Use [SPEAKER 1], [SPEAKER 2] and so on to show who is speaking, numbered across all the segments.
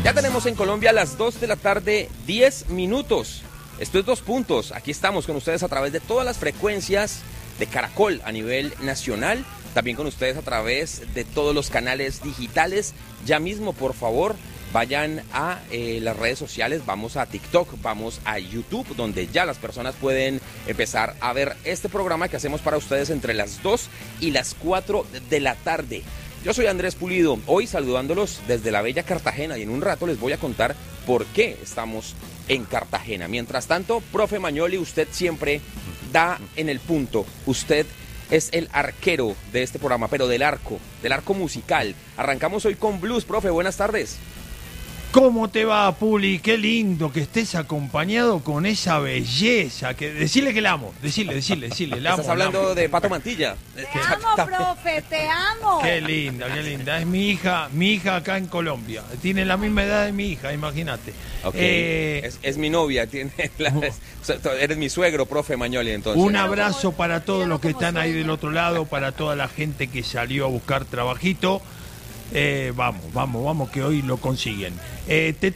[SPEAKER 1] Ya tenemos en Colombia las 2 de la tarde, 10 minutos. Esto es 2 puntos. Aquí estamos con ustedes a través de todas las frecuencias de Caracol a nivel nacional. También con ustedes a través de todos los canales digitales. Ya mismo, por favor, vayan a las redes sociales. Vamos a TikTok, vamos a YouTube, donde ya las personas pueden empezar a ver este programa que hacemos para ustedes entre las 2 y las 4 de la tarde. Yo soy Andrés Pulido, hoy saludándolos desde la bella Cartagena, y en un rato les voy a contar por qué estamos en Cartagena. Mientras tanto, profe Magnoli, usted siempre da en el punto. Usted es el arquero de este programa, pero del arco musical. Arrancamos hoy con blues, profe, buenas tardes.
[SPEAKER 2] ¿Cómo te va, Puli? Qué lindo que estés acompañado con esa belleza. Decile que la amo, decile, la amo.
[SPEAKER 1] Estás hablando de Pato Mantilla.
[SPEAKER 3] Te amo, profe, te amo.
[SPEAKER 2] Qué linda. Es mi hija acá en Colombia. Tiene la misma edad de mi hija, imagínate.
[SPEAKER 1] Okay. Es mi novia, eres mi suegro, profe Magnoli, entonces.
[SPEAKER 2] Un abrazo para todos los que están ahí del otro lado, para toda la gente que salió a buscar trabajito. Vamos, que hoy lo consiguen. Les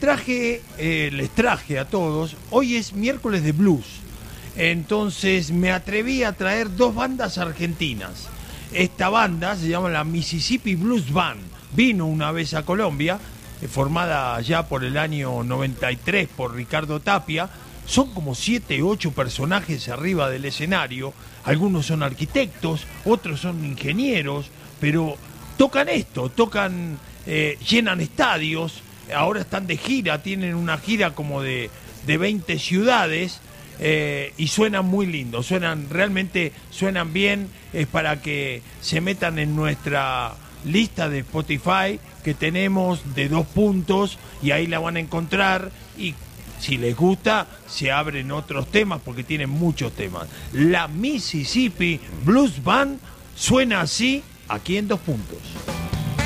[SPEAKER 2] traje a todos. Hoy es miércoles de blues. Entonces me atreví a traer 2 bandas argentinas. Esta banda se llama la Mississippi Blues Band. Vino una vez a Colombia, formada ya por el año 93 por Ricardo Tapia. Son como 7, 8 personajes arriba del escenario. Algunos son arquitectos, otros son ingenieros, pero tocan llenan estadios. Ahora están de gira, tienen una gira como de 20 ciudades, y suenan muy lindos, realmente suenan bien. Es para que se metan en nuestra lista de Spotify que tenemos de 2 puntos, y ahí la van a encontrar, y si les gusta se abren otros temas porque tienen muchos temas. La Mississippi Blues Band suena así aquí en 2 puntos.